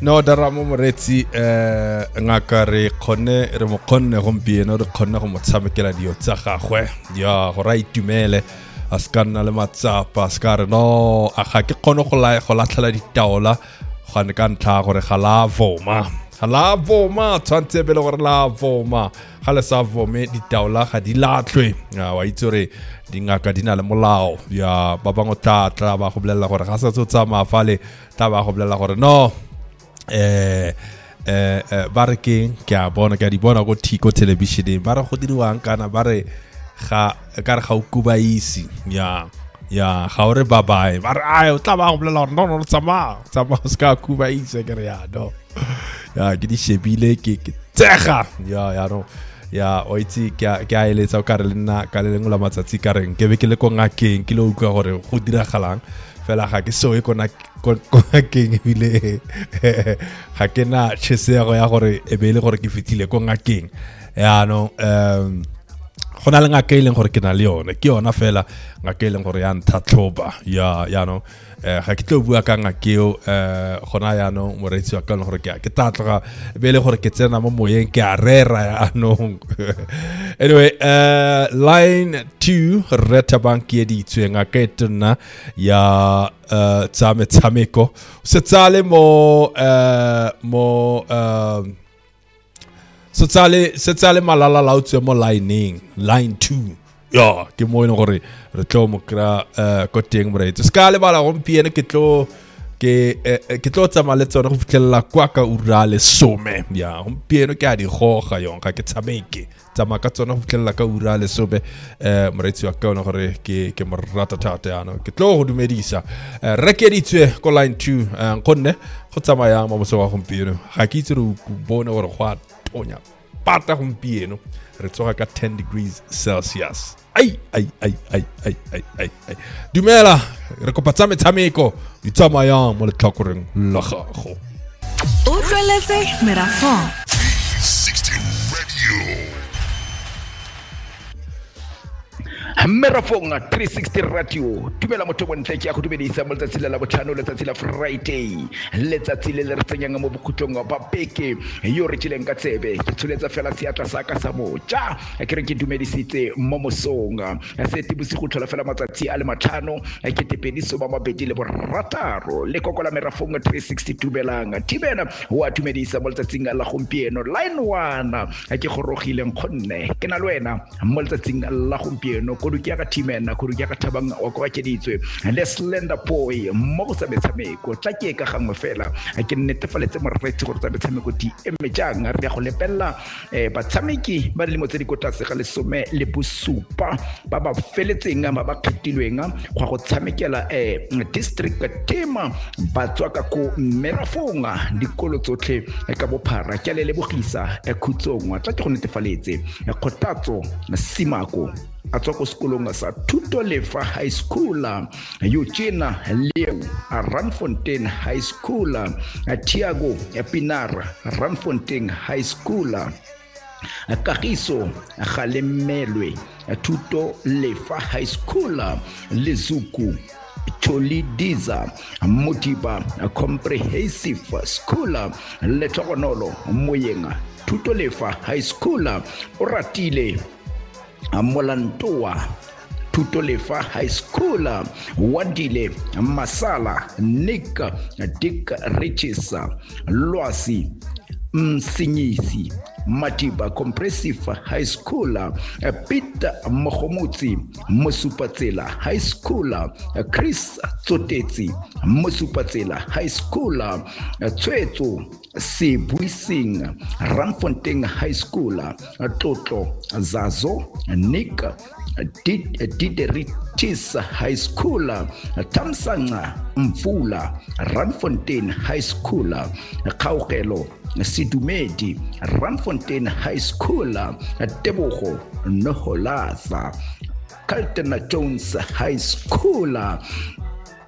no daramo moretsi ngaka re khone re mo khonne gompieno re khonne go motshamekela dio tsa gagwe ya go ra itumele a skanna le matsapa skare no a ga ke khone go latlhela ditaola gane ka ntla gore ga la voma tshwantse bele gore la voma ga le sa vome ditaola ga di latlhwe wa itse gore dingaka di na le molao ya ba bangwe tla ba go bolela gore ga sa tsotsa mafale tla ba go bolela gore no ba re ke a bona ke a di bona go tiko television ba re go diriwang kana ba re ga o kubaisi ya ga o re bye ba re ai o tla ba go bolela gore no tsama ska kubaisi ke re ya no ya ke di shebile ke tsega ya no ya o itse ke a eletsa o ka re nna ka le lengwe la matsatsi ka reng ke be ke le ko ngakeng ke lo utlwa gore go diragalang fela ga ke so e kona ngakeng ebile ga ke na tshesego ya gore e be le gore ke fitile ko ngakeng ya no go na le ngaka e leng gore ke na le yone ke yona fela ngaka e leng gore ya ntlhatlhoba ya no ga ke tlo bua ka ngakeo gona ya no moreetsi wa ka le gore ke tatloga be le gore ke tsena mo moyeng ke a rera ya no anyway line 2 reta bank ye di tswe ngaka etna ya tsa metshameko se tsale se tsale malala la utswe mo line 2 ya ke mo ene gore re tlo mo kra ko teng moreetsi ska le bala gompieno ke tlo tsama le tsone go fitlhella kwa ka ura le some ya gompieno ke a di goga yong ga ke tshameke tsama ka tsone go fitlhella ka ura le some moreetsi wa ka ona gore ke mo rata thata yana ke tlo go dumedisa re ke ditswe ko line 2 nkonne go tsamaya mo moso wa gompieno ga ke itse re bone gore go a tonya pata gompieno re tsoga ka 10 degrees Celsius ai dumela re kopa tsa metshameko di tsamaya mo letlhakoreng la gago o tleletse merafo 360 Radio Merafonga 360 Radio tumela motho bontle ke a go dumedisa mo letsatsi la botlhano letsatsi la Friday letsatsi le re tsenyang mo bokhutlong ba peke yo re tsileng ka tsebe ke tsholetsa fela seatla sa ka sa moja ke re ke dumedisitse mo mosonga se tibosigo tlhola fela matsatsi a le matlhano ke tepediso ba mabedi le borataro le kokola Merafonga 360 tubelang tibena wa dumedisa mo letsatsing la gompieno line 1 ke gorogile nkgonne ke na le wena mo letsatsing la gompieno go ke ga timena go ke ga thabang wa kwa ke ditswe le slender boy mo go sa metshameko tla ke ka gangwe fela ke nnetefaletse moretsi go tsa metshameko di emejang re ya go lepella batshameki ba le mo tse di kotase ga lesome le bosupa ba ba feletseng ba ba khetilweng go tshamekela district team ba tswa ka go Merafonga dikolo tsotlhe ka bophara ke le bogisa khutsong tla ke go netefaletse kgotatso simako a tswa ko sekolong sa Thuto Lefa High School Eugene Leo Ranfontein High School Tiago Pinar Ranfontein High School Kagiso Galemelwe Thuto Lefa High School Lezuku Cholidiza Motiba Comprehensive School Letogonolo Moyenga Thuto Lefa High School Oratile Molantoa Thuto Lefa High School Wadile Masala Nick Dick Riches Loasi Msinyisi Matiba Comprehensive High School Peter Mohomutsi Mosupatsela High School Chris Tsotetsi Mosupatsela High School Tswetso Sebuising Ranfontein High School Tlotlo Zazo Nick Dideritis High School Tamsanga Mfula Ranfontein High School Kaugelo Sidumedi Ranfontein High School Tebogo Noholaza Kaltena Jones High School